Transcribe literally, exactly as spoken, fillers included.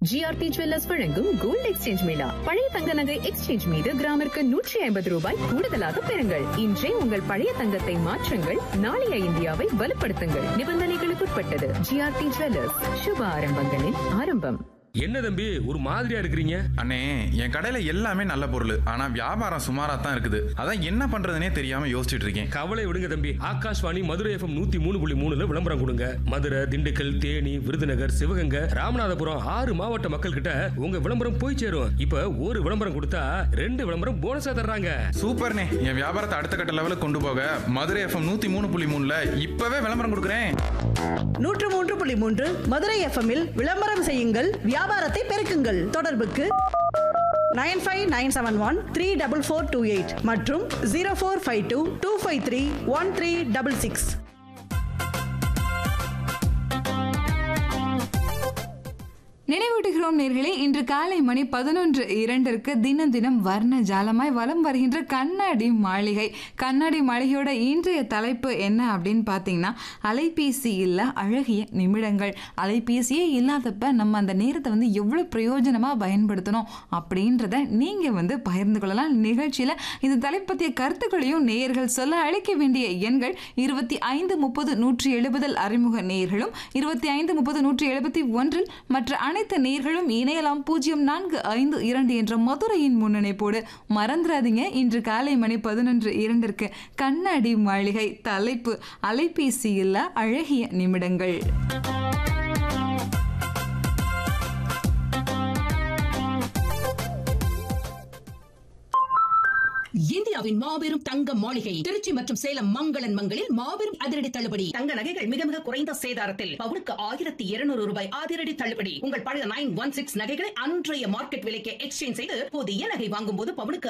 GRT jewellers வழங்கும் gold exchange Mela. பழைய தங்க நகை எக்ஸ்சேஞ்ச் மீது கிராமிற்கு நூற்றி ஐம்பது ரூபாய் கூடுதலாக பெறுங்கள். இன்றே உங்கள் பழைய தங்கத்தை மாற்றுங்கள், நாளைய இந்தியாவை வலுப்படுத்துங்கள். நிபந்தனைகளுக்குட்பட்டது. ஜிஆர்டி ஜுவல்லர்ஸ், சுப ஆரம்பங்களின் ஆரம்பம். என்ன தம்பி ஒரு மாதிரியா இருக்கிறீங்க? அண்ணே, என் கடையில எல்லாமே நல்ல பொருள், ஆனா வியாபாரம் சுமாரா தான் இருக்குது. அதான் என்ன பண்றதுனே தெரியாம யோசிச்சுட்டு இருக்கேன். கவலை விடுங்க தம்பி, ஆகாஷ்வாணி மதுரை எஃப்எம் நூத்தி மூணு புள்ளி மூணுல விளம்பரம் கொடுங்க. மதுரை, திண்டுக்கல், தேனி, விருதுநகர், சிவகங்கை, ராமநாதபுரம் ஆறு மாவட்ட மக்கள் கிட்ட உங்க விளம்பரம் போய் சேரும். இப்ப ஒரு விளம்பரம் கொடுத்தா ரெண்டு விளம்பரம் போனஸா தர்றாங்க. சூப்பர்ண்ணே, என் வியாபாரத்தை அடுத்த கட்ட லெவலுக்கு கொண்டு போக மதுரை எஃப்எம் நூத்தி மூணு புள்ளி மூணுல இப்பவே விளம்பரம் கொடுக்குறேன். நூற்று மூன்று புள்ளி மூன்று மதுரை எஃப்எம்மில் விளம்பரம் செய்யுங்கள், வியாபாரத்தை பெருக்குங்கள். தொடர்புக்கு nine five nine seven one three double four two eight மற்றும் zero four five two two five three one three double six. நினைவூட்டுகிறோம் நேர்களே, இன்று காலை மணி பதினொன்று இரண்டிற்கு தினம் தினம் வர்ண ஜாலமாய் வலம் வருகின்ற கண்ணாடி மாளிகை. கண்ணாடி மாளிகையோட இன்றைய தலைப்பு என்ன அப்படின்னு பார்த்தீங்கன்னா, அலைபேசி இல்ல அழகிய நிமிடங்கள். அலைபேசியே இல்லாதப்ப நம்ம அந்த நேரத்தை வந்து எவ்வளோ பிரயோஜனமாக பயன்படுத்தணும் அப்படின்றத நீங்கள் வந்து பகிர்ந்து கொள்ளலாம். நிகழ்ச்சியில் இந்த தலைப்பு பற்றிய கருத்துக்களையும் நேயர்கள் சொல்ல அழைக்க வேண்டிய எண்கள் இருபத்தி ஐந்து முப்பது நூற்றி எழுபதில் அறிமுக நேயர்களும், இருபத்தி ஐந்து முப்பது நூற்றி எழுபத்தி ஒன்றில் மற்ற அனைத்து நேர்களும் இணையலாம். பூஜ்ஜியம் நான்கு ஐந்து இரண்டு என்ற மதுரையின் முன்னணிப்போடு மறந்துடாதீங்க. இன்று காலை மணி பதினொன்று இரண்டிற்கு கண்ணாடி மாளிகை. தலைப்பு அலைபேசி இல்ல அழகிய நிமிடங்கள். இந்தியாவின் மாபெரும் தங்க மாளிகை திருச்சி மற்றும் சேலம் மங்களன் மங்களில் மாபெரும் அதிரடி தள்ளுபடி. தங்க நகைகள் மிக மிக குறைந்த சேதாரத்தில் பவுனுக்கு ஆயிரத்தி இருநூறு ரூபாய் அதிரடி தள்ளுபடி. உங்கள் பழைய நைன் ஒன் சிக்ஸ் நகைகளை அன்றைய மார்க்கெட் விலைக்கு எக்ஸ்சேஞ்ச் செய்து புதிய நகை வாங்கும் போது பவுனுக்கு